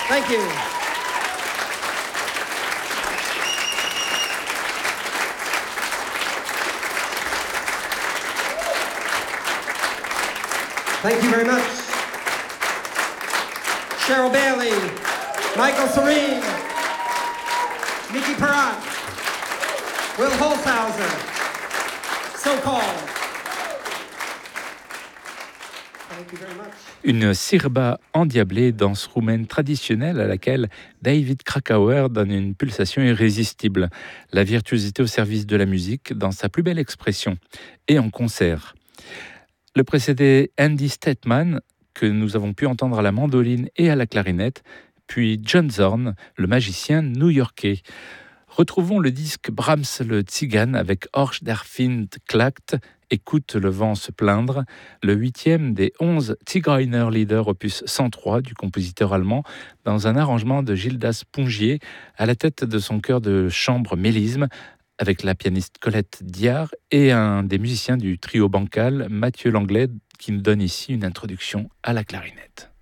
Thank you. Thank you very much. Cheryl Bailey, Michael Serene, Nikki Perrott, Will Holzhauser, So Called. Thank you very much. Une sirba endiablée, danse roumaine traditionnelle à laquelle David Krakauer donne une pulsation irrésistible. La virtuosité au service de la musique dans sa plus belle expression et en concert. Le précédé Andy Statman, que nous avons pu entendre à la mandoline et à la clarinette, puis John Zorn, le magicien new-yorkais. Retrouvons le disque Brahms le Tzigane avec Horch der Wind klagt, Écoute le vent se plaindre, le 8e des 11 Zigeuner Lieder opus 103 du compositeur allemand, dans un arrangement de Gildas Pongier à la tête de son chœur de chambre Mélisme, avec la pianiste Colette Diard et un des musiciens du trio bancal, Mathieu Langlais, qui nous donne ici une introduction à la clarinette.